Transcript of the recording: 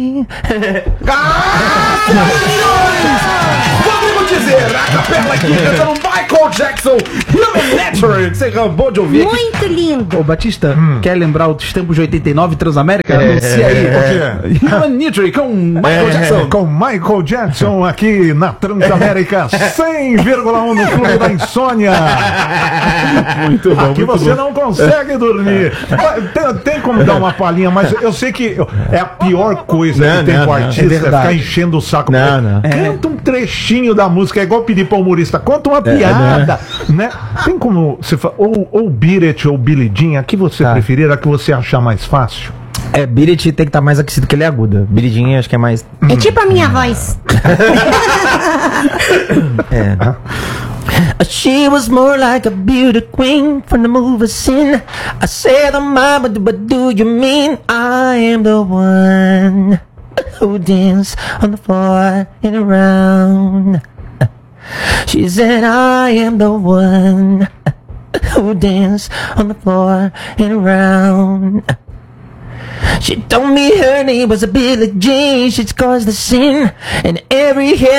Podemos dizer, a capela aqui cantando Michael Jackson, Human Nature, que você acabou de ouvir. Muito lindo. Ô Batista, quer lembrar os tempos de 89 Transamérica? Anuncia aí. Human Nature com Michael Jackson. Com Michael Jackson aqui na Transamérica 100,1 no Clube da Insônia. Muito bom. Aqui você não consegue dormir. Tem como dar uma palhinha, mas eu sei que é a pior coisa que tem com o artista, é ficar enchendo o saco. Canta um trechinho da música, é igual pedir pra humorista, conta uma piada, né? Tem como você ou Beat It ou Billie Jean, a que você preferir, a que você achar mais fácil? Beat It tem que estar mais aquecido que ele é aguda. Billie Jean acho que é mais... É tipo a minha voz. She was more like a beauty queen from the movie Sin. I said, mama, what do you mean? I am the one who dance on the floor and around. She said, I am the one who dance on the floor and around. She told me her name was a Billie Jean. She's caused the sin in every head.